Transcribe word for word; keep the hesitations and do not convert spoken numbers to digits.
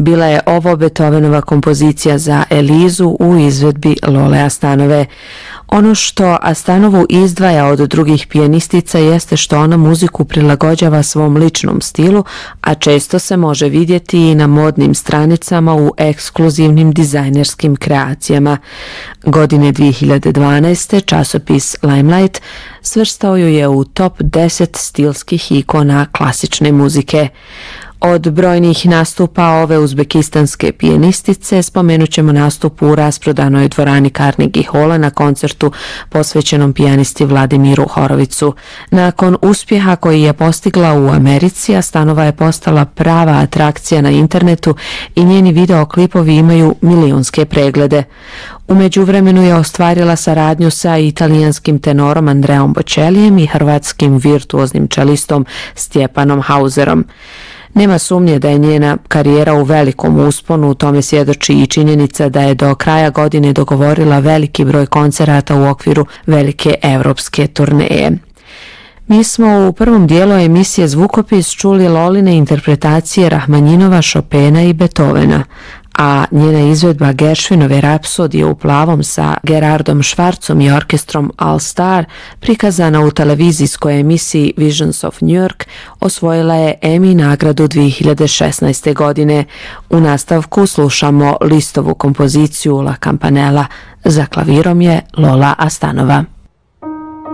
bila je ovo Beethovenova kompozicija za Elizu u izvedbi Lole Astanove. Ono što Astanovu izdvaja od drugih pijanistica jeste što ona muziku prilagođava svom ličnom stilu, a često se može vidjeti i na modnim stranicama u ekskluzivnim dizajnerskim kreacijama. Godine dvije hiljade dvanaeste. časopis Limelight svrstao ju je u top deset stilskih ikona klasične muzike. Od brojnih nastupa ove uzbekistanske pijanistice spomenut ćemo nastup u rasprodanoj dvorani Carnegie Halla na koncertu posvećenom pijanisti Vladimiru Horovicu. Nakon uspjeha koji je postigla u Americi, Astanova je postala prava atrakcija na internetu i njeni videoklipovi imaju milionske preglede. U međuvremenu je ostvarila saradnju sa italijanskim tenorom Andreom Bocellijem i hrvatskim virtuoznim čelistom Stjepanom Hauserom. Nema sumnje da je njena karijera u velikom usponu, u tome svjedoči i činjenica da je do kraja godine dogovorila veliki broj koncerata u okviru velike evropske turneje. Mi smo u prvom dijelu emisije Zvukopis čuli Loline interpretacije Rahmanjinova, Chopina i Beethovena, a njena izvedba Gershwinove rapsodije u plavom sa Gerardom Schwarzom i orkestrom All Star, prikazana u televizijskoj emisiji Visions of New York, osvojila je Emmy nagradu dvije hiljade šesnaeste. godine. U nastavku slušamo Listovu kompoziciju La Campanella. Za klavirom je Lola Astanova.